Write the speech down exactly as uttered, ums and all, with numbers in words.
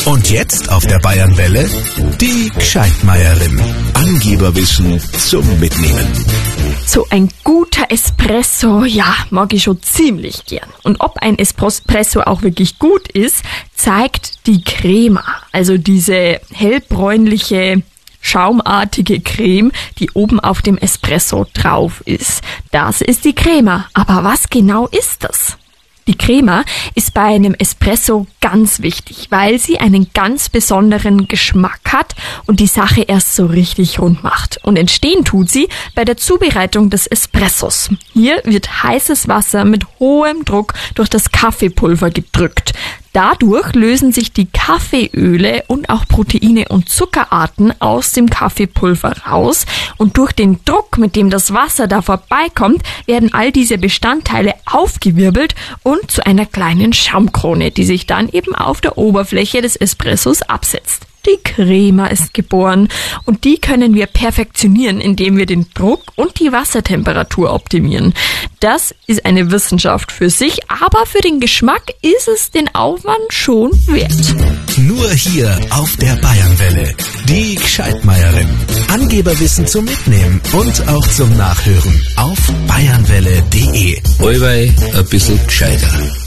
Und jetzt auf der Bayernwelle die Gscheidmeierin. Angeberwissen zum Mitnehmen. So ein guter Espresso, ja, mag ich schon ziemlich gern. Und ob ein Espresso auch wirklich gut ist, zeigt die Crema. Also diese hellbräunliche, schaumartige Creme, die oben auf dem Espresso drauf ist. Das ist die Crema. Aber was genau ist das? Die Crema ist bei einem Espresso ganz wichtig, weil sie einen ganz besonderen Geschmack hat und die Sache erst so richtig rund macht. Und entstehen tut sie bei der Zubereitung des Espressos. Hier wird heißes Wasser mit hohem Druck durch das Kaffeepulver gedrückt. Dadurch lösen sich die Kaffeeöle und auch Proteine und Zuckerarten aus dem Kaffeepulver raus und durch den Druck, mit dem das Wasser da vorbeikommt, werden all diese Bestandteile aufgewirbelt und zu einer kleinen Schaumkrone, die sich dann eben auf der Oberfläche des Espressos absetzt. Die Crema ist geboren und die können wir perfektionieren, indem wir den Druck und die Wassertemperatur optimieren. Das ist eine Wissenschaft für sich, aber für den Geschmack ist es den Aufwand schon wert. Nur hier auf der Bayernwelle. Die Gscheidmeierin. Angeberwissen zum Mitnehmen und auch zum Nachhören auf bayernwelle punkt de. Allweil ein bisschen gescheiter.